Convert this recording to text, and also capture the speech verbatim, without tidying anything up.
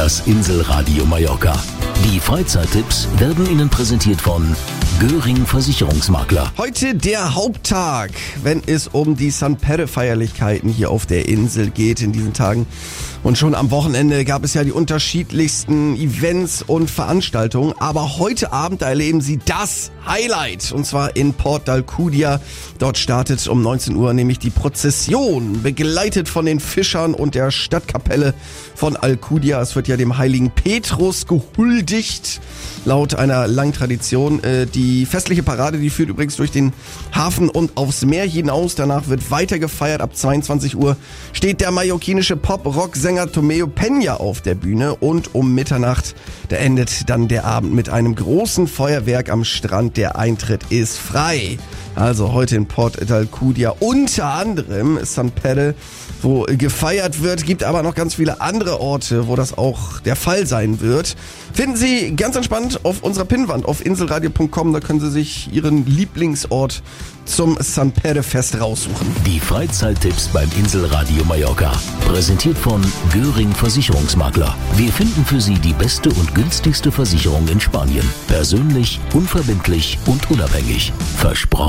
das Inselradio Mallorca. Die Freizeittipps werden Ihnen präsentiert von Göring Versicherungsmakler. Heute der Haupttag, wenn es um die Sant Pere-Feierlichkeiten hier auf der Insel geht in diesen Tagen. Und schon am Wochenende gab es ja die unterschiedlichsten Events und Veranstaltungen. Aber heute Abend erleben Sie das Highlight. Und zwar in Port d'Alcúdia. Dort startet um neunzehn Uhr nämlich die Prozession, begleitet von den Fischern und der Stadtkapelle von Alcúdia. Es wird ja dem heiligen Petrus gehuldigt. Laut einer langen Tradition. Die festliche Parade, die führt übrigens durch den Hafen und aufs Meer hinaus. Danach wird weiter gefeiert. Ab zweiundzwanzig Uhr steht der mallorquinische Pop-Rock-Sänger Tomeo Peña auf der Bühne. Und um Mitternacht, da endet dann der Abend mit einem großen Feuerwerk am Strand. Der Eintritt ist frei. Also heute in Port d'Alcúdia unter anderem Sant Pere, wo gefeiert wird. Gibt aber noch ganz viele andere Orte, wo das auch der Fall sein wird. Finden Sie ganz entspannt auf unserer Pinnwand auf inselradio punkt com. Da können Sie sich Ihren Lieblingsort zum Sant Pere-Fest raussuchen. Die Freizeittipps beim Inselradio Mallorca. Präsentiert von Göring Versicherungsmakler. Wir finden für Sie die beste und günstigste Versicherung in Spanien. Persönlich, unverbindlich und unabhängig. Versprochen.